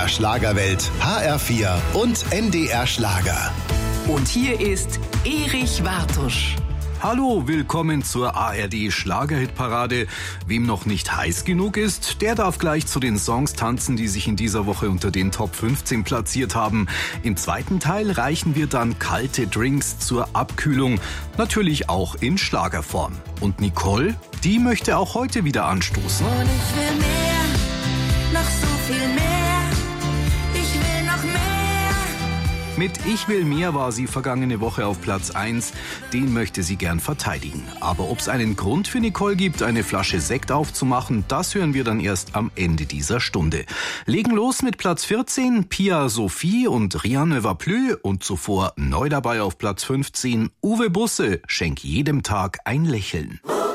Schlagerwelt, HR4 und NDR Schlager. Und hier ist Erich Wartusch. Hallo, willkommen zur ARD Schlagerhitparade. Wem noch nicht heiß genug ist, der darf gleich zu den Songs tanzen, die sich in dieser Woche unter den Top 15 platziert haben. Im zweiten Teil reichen wir dann kalte Drinks zur Abkühlung, natürlich auch in Schlagerform. Und Nicole, die möchte auch heute wieder anstoßen. Und ich will mehr, noch so viel mehr. Ich will noch mehr. Mit Ich will mehr war sie vergangene Woche auf Platz 1. Den möchte sie gern verteidigen. Aber ob es einen Grund für Nicole gibt, eine Flasche Sekt aufzumachen, das hören wir dann erst am Ende dieser Stunde. Legen los mit Platz 14, Pia Sophie und Rien ne va plus. Und zuvor neu dabei auf Platz 15, Uwe Busse, Schenk jedem Tag ein Lächeln.